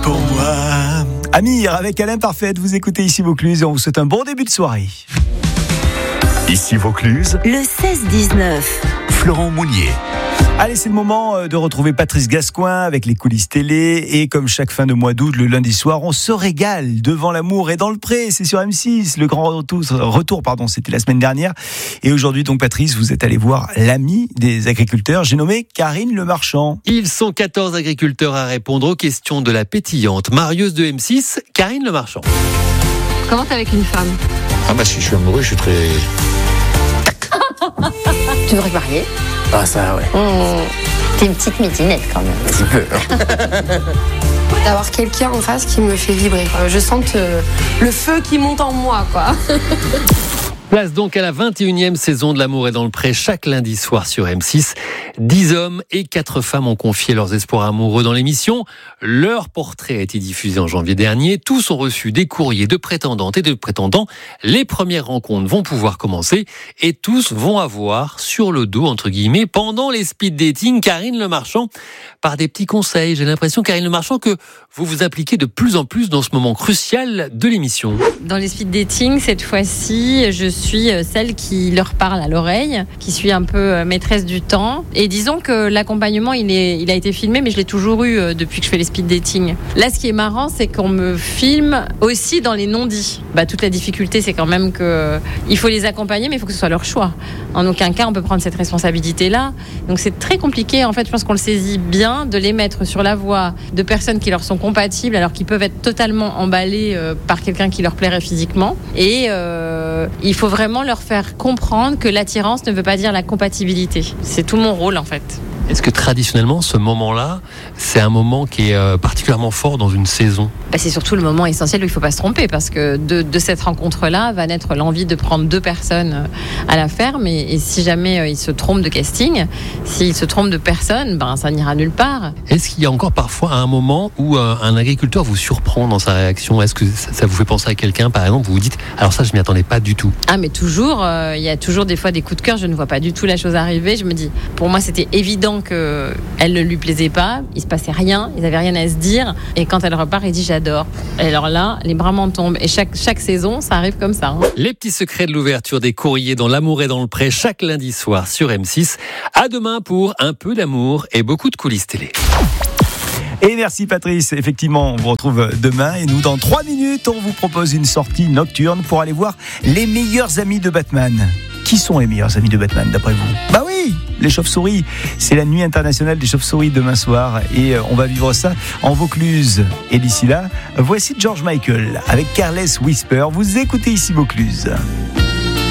pour moi. Amir avec Alain Parfaite, vous écoutez ici Vaucluse et on vous souhaite un bon début de soirée. Ici Vaucluse, le 16-19. Florent Mounier. Allez, c'est le moment de retrouver Patrice Gascoin avec les coulisses télé. Et comme chaque fin de mois d'août, le lundi soir, on se régale devant l'amour et dans le pré. C'est sur M6. Le grand retour, c'était la semaine dernière. Et aujourd'hui, donc, Patrice, vous êtes allé voir l'ami des agriculteurs. J'ai nommé Karine Le Marchand. Ils sont 14 agriculteurs à répondre aux questions de la pétillante marieuse de M6, Karine Le Marchand. Comment t'es avec une femme ? Ah bah si je suis amoureux, je suis très... Tu devrais te marier. Ah ça ouais. T'es une petite midinette quand même. Un petit peu. D'avoir quelqu'un en face qui me fait vibrer. Je sens le feu qui monte en moi, quoi. Place donc à la 21e saison de L'amour est dans le pré, chaque lundi soir sur M6. 10 hommes et 4 femmes ont confié leurs espoirs amoureux dans l'émission. Leur portrait a été diffusé en janvier dernier. Tous ont reçu des courriers de prétendantes et de prétendants. Les premières rencontres vont pouvoir commencer et tous vont avoir sur le dos, entre guillemets, pendant les speed dating, Karine Le Marchand, par des petits conseils. J'ai l'impression, Karine Le Marchand, que vous vous appliquez de plus en plus dans ce moment crucial de l'émission. Dans les speed dating, cette fois-ci, je suis celle qui leur parle à l'oreille, qui suis un peu maîtresse du temps. Et disons que l'accompagnement, il a été filmé, mais je l'ai toujours eu depuis que je fais les speed dating. Là, ce qui est marrant, c'est qu'on me filme aussi dans les non-dits. Toute la difficulté, c'est quand même qu'il faut les accompagner, mais il faut que ce soit leur choix. En aucun cas, on peut prendre cette responsabilité-là. Donc c'est très compliqué, en fait, je pense qu'on le saisit bien, de les mettre sur la voie de personnes qui leur sont compatibles, alors qu'ils peuvent être totalement emballés par quelqu'un qui leur plairait physiquement. Et il faut vraiment leur faire comprendre que l'attirance ne veut pas dire la compatibilité. C'est tout mon rôle en fait. Est-ce que traditionnellement, ce moment-là, c'est un moment qui est particulièrement fort dans une saison ? C'est surtout le moment essentiel où il ne faut pas se tromper, parce que de cette rencontre-là va naître l'envie de prendre 2 personnes à la ferme, et si jamais ils se trompent de casting, s'ils se trompent de personne, ça n'ira nulle part. Est-ce qu'il y a encore parfois un moment où un agriculteur vous surprend dans sa réaction ? Est-ce que ça vous fait penser à quelqu'un, par exemple, vous vous dites « alors ça, je ne m'y attendais pas du tout ». Mais toujours, il y a toujours des fois des coups de cœur, je ne vois pas du tout la chose arriver, je me dis, pour moi c'était évident qu'elle ne lui plaisait pas, il se passait rien, ils n'avaient rien à se dire, et quand elle repart, il dit j'adore. Et alors là, les bras m'en tombent, et chaque saison, ça arrive comme ça. Les petits secrets de l'ouverture des courriers dans L'amour est dans le pré, chaque lundi soir sur M6. À demain pour un peu d'amour et beaucoup de coulisses télé. Et merci Patrice, effectivement on vous retrouve demain et nous dans 3 minutes on vous propose une sortie nocturne pour aller voir les meilleurs amis de Batman. Qui sont les meilleurs amis de Batman d'après vous ? Oui, les chauves-souris. C'est la nuit internationale des chauves-souris demain soir et on va vivre ça en Vaucluse. Et d'ici là, voici George Michael avec Careless Whisper. Vous écoutez ici Vaucluse.